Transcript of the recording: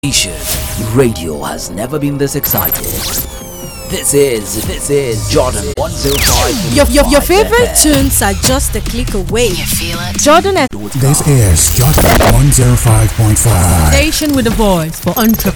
Radio has never been this excited. This is Jordan 105. Your favorite tunes are just a click away. You feel it? Jordan This is Jordan 105.5. Station with a voice for entrepreneurs.